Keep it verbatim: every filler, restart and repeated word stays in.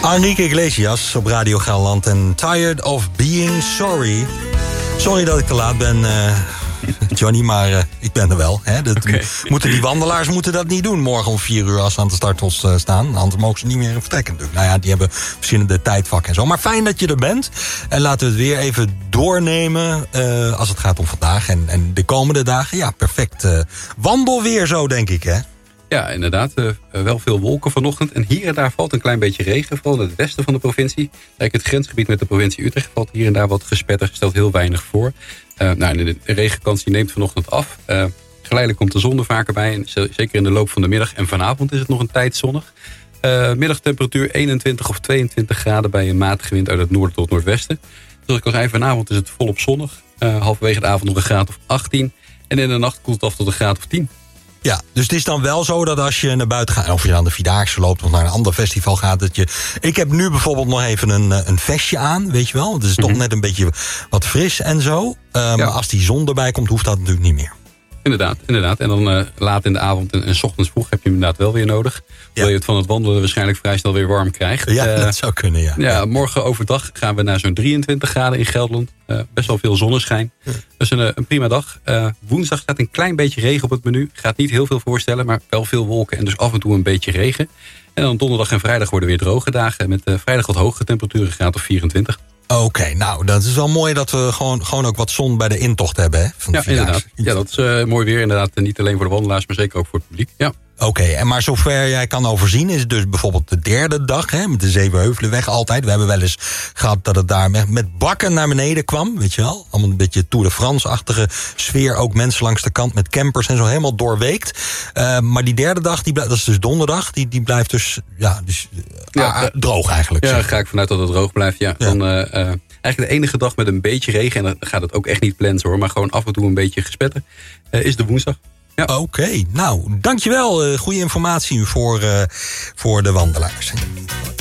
Enrique Iglesias op Radio Gelderland en Tired of Being Sorry. Sorry dat ik te laat ben, uh, Johnny, maar uh, ik ben er wel. Hè. Dat, okay. moeten die wandelaars moeten dat niet doen morgen om vier uur als ze aan de starthols uh, staan. Anders mogen ze niet meer vertrekken natuurlijk. Nou ja, die hebben verschillende tijdvakken en zo. Maar fijn dat je er bent. En laten we het weer even doornemen uh, als het gaat om vandaag en, en de komende dagen. Ja, perfect uh, wandelweer zo, denk ik, hè? Ja, inderdaad. Uh, wel veel wolken vanochtend. En hier en daar valt een klein beetje regen. Vooral in het westen van de provincie. Kijk, het grensgebied met de provincie Utrecht valt hier en daar wat gespetter. Stelt heel weinig voor. Uh, nou, de, de regenkans die neemt vanochtend af. Uh, geleidelijk komt de zon er vaker bij. En zeker in de loop van de middag. En vanavond is het nog een tijd zonnig. Uh, middagtemperatuur eenentwintig of tweeëntwintig graden bij een matige wind uit het noorden tot noordwesten. Zoals ik al zei, vanavond is het volop zonnig. Uh, halverwege de avond nog een graad of achttien. En in de nacht koelt het af tot een graad of tien. Ja, dus het is dan wel zo dat als je naar buiten gaat, of je aan de Vierdaagse loopt of naar een ander festival gaat, dat je... Ik heb nu bijvoorbeeld nog even een, een vestje aan, weet je wel. Want het is mm-hmm. toch net een beetje wat fris en zo. Uh, ja. Maar als die zon erbij komt, hoeft dat natuurlijk niet meer. Inderdaad, inderdaad. En dan uh, laat in de avond en, en 's ochtends vroeg heb je hem inderdaad wel weer nodig. Ja. Terwijl je het van het wandelen waarschijnlijk vrij snel weer warm krijgt. Ja, uh, dat zou kunnen, ja. Ja, morgen overdag gaan we naar zo'n drieëntwintig graden in Gelderland. Uh, best wel veel zonneschijn. Ja. Dus een, een prima dag. Uh, woensdag staat een klein beetje regen op het menu. Gaat niet heel veel voorstellen, maar wel veel wolken en dus af en toe een beetje regen. En dan donderdag en vrijdag worden weer droge dagen. Met uh, vrijdag wat hogere temperaturen, graad of vierentwintig. Oké, okay, nou, dat is wel mooi dat we gewoon, gewoon ook wat zon bij de intocht hebben, hè? Van de ja, inderdaad. Ja, dat is uh, mooi weer inderdaad. Niet alleen voor de wandelaars, maar zeker ook voor het publiek. Ja. Oké, okay, en maar zover jij kan overzien is het dus bijvoorbeeld de derde dag, hè, met de Zevenheuvelenweg altijd. We hebben wel eens gehad dat het daar met, met bakken naar beneden kwam, weet je wel. Allemaal een beetje Tour de France-achtige sfeer. Ook mensen langs de kant met campers en zo helemaal doorweekt. Uh, maar die derde dag, die blijft, dat is dus donderdag, die, die blijft dus, ja, dus uh, ja, uh, droog eigenlijk. Ja, daar ga ik vanuit dat het droog blijft, ja. ja. Dan, uh, uh, eigenlijk de enige dag met een beetje regen, en dan gaat het ook echt niet plensen hoor, maar gewoon af en toe een beetje gespetter, uh, is de woensdag. Ja. Oké, okay, nou, dankjewel. Uh, goede informatie voor, uh, voor de wandelaars.